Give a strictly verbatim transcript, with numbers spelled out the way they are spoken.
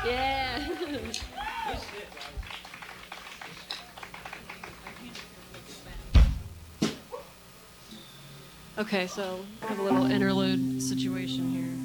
Yeah. Okay, so I have a little interlude situation here.